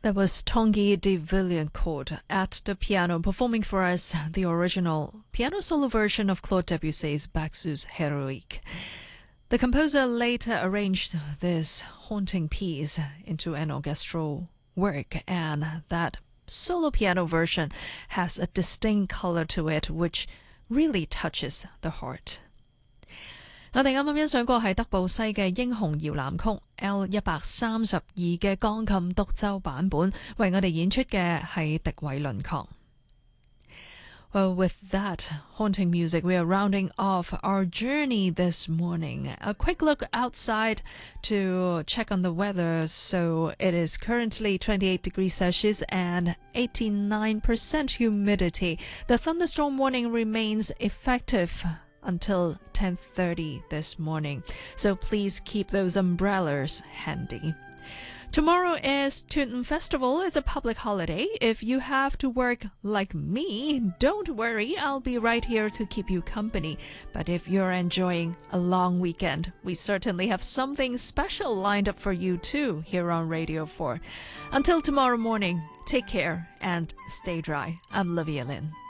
That was Tanguy de Villancourt at the piano performing for us the original piano solo version of Claude Debussy's Baxus Heroique. The composer later arranged this haunting piece into an orchestral work, and that solo piano version has a distinct color to it which really touches the heart. 我哋啱啱欣賞過係德布西嘅英雄搖籃曲 L132嘅鋼琴獨奏版本，為我哋演出嘅係笛偉倫確。Well, with that haunting music, we are rounding off our journey this morning. A quick look outside to check on the weather. So it is currently 28 degrees Celsius and 89% humidity. The thunderstorm warning remains effective until 10:30 this morning. So please keep those umbrellas handy. Tomorrow is Tuen Festival. It's a public holiday. If you have to work like me, don't worry. I'll be right here to keep you company. But if you're enjoying a long weekend, we certainly have something special lined up for you too here on Radio 4. Until tomorrow morning, take care and stay dry. I'm Livia Lynn.